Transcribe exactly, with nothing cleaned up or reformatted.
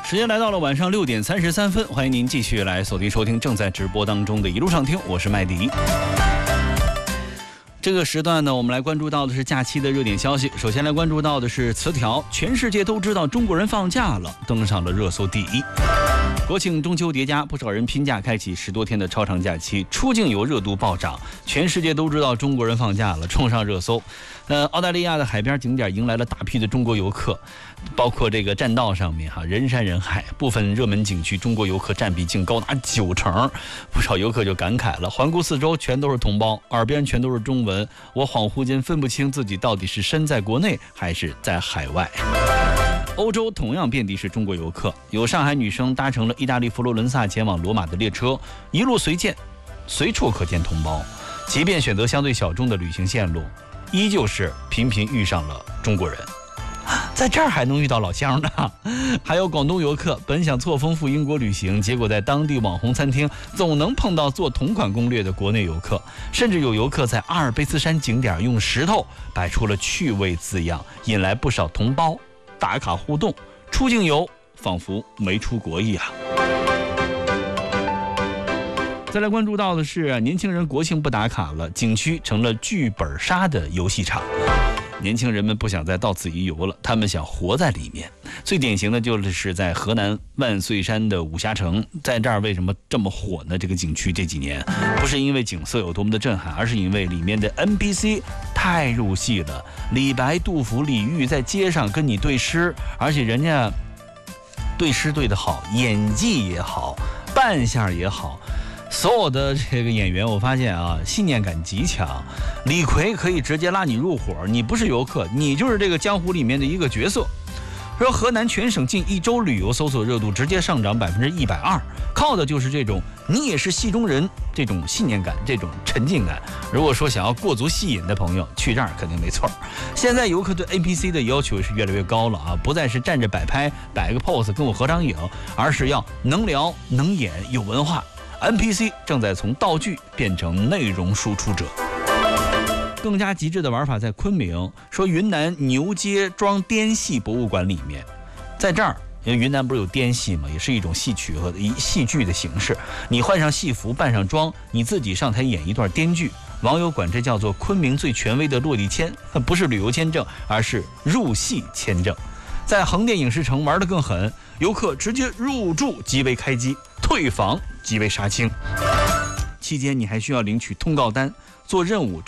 时间来到了晚上六点三十三分，欢迎您继续来锁定收听正在直播当中的一路上听，我是麦迪。这个时段呢，我们来关注到的是假期的热点消息。首先来关注到的是词条，全世界都知道中国人放假了，登上了热搜第一。国庆中秋叠加，不少人拼假开启十多天的超长假期，出境游热度暴涨，全世界都知道中国人放假了，冲上热搜。呃，澳大利亚的海边景点迎来了大批的中国游客，包括这个栈道上面哈人山人海，部分热门景区中国游客占比竟高达九成，不少游客就感慨了：环顾四周全都是同胞，耳边全都是中文，我恍惚间分不清自己到底是身在国内还是在海外。欧洲同样遍地是中国游客，有上海女生搭乘了意大利佛罗伦萨前往罗马的列车，一路随见，随处可见同胞。即便选择相对小众的旅行线路，依旧是频频遇上了中国人。在这儿还能遇到老乡呢。还有广东游客本想错峰赴英国旅行，结果在当地网红餐厅总能碰到做同款攻略的国内游客，甚至有游客在阿尔卑斯山景点用石头摆出了趣味字样，引来不少同胞打卡互动，出境游仿佛没出国一样。再来关注到的是，年轻人国庆不打卡了，景区成了剧本杀的游戏场。年轻人们不想再到此一游了，他们想活在里面。最典型的就是在河南万岁山的武侠城，在这儿为什么这么火呢？这个景区这几年不是因为景色有多么的震撼，而是因为里面的 N P C 太入戏了。李白、杜甫、李煜在街上跟你对诗，而且人家对诗对得好，演技也好，扮相也好。所有的这个演员，我发现啊，信念感极强。李逵可以直接拉你入伙，你不是游客，你就是这个江湖里面的一个角色。说河南全省近一周旅游搜索热度直接上涨百分之一百二，靠的就是这种你也是戏中人这种信念感，这种沉浸感。如果说想要过足戏瘾的朋友，去这儿肯定没错。现在游客对 N P C 的要求是越来越高了啊，不再是站着摆拍摆个 pose 跟我合张影，而是要能聊能演有文化。N P C 正在从道具变成内容输出者。更加极致的玩法在昆明，说云南牛街庄滇戏博物馆里面，在这儿因为云南不是有滇戏嘛，也是一种戏曲和戏剧的形式。你换上戏服，扮上妆，你自己上台演一段滇剧，网友管这叫做昆明最权威的落地签，不是旅游签证，而是入戏签证。在横店影视城玩得更狠，游客直接入住即为开机，退房即为杀青。期间你还需要领取通告单，做任务